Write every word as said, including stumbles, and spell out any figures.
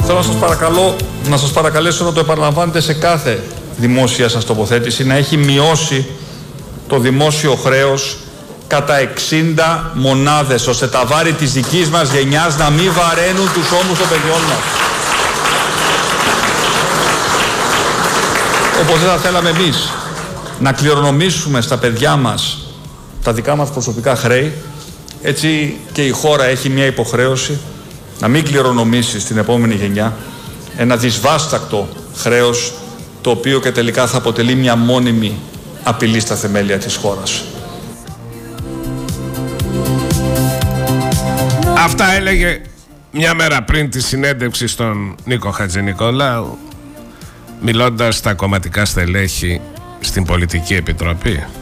Θέλω να σας παρακαλώ, να σας παρακαλέσω να το επαναλαμβάνετε σε κάθε δημόσια σας τοποθέτηση, να έχει μειώσει το δημόσιο χρέος κατά εξήντα μονάδες, ώστε τα βάρη της δικής μας γενιάς να μην βαραίνουν τους ώμους των παιδιών μας. Όπως δεν θα θέλαμε εμείς να κληρονομήσουμε στα παιδιά μας τα δικά μας προσωπικά χρέη, έτσι και η χώρα έχει μια υποχρέωση να μην κληρονομήσει στην επόμενη γενιά ένα δυσβάστακτο χρέος, το οποίο και τελικά θα αποτελεί μια μόνιμη απειλή στα θεμέλια της χώρας. Αυτά έλεγε μια μέρα πριν τη συνέντευξη στον Νίκο Χατζηνικολάου, μιλώντας στα κομματικά στελέχη στην Πολιτική Επιτροπή.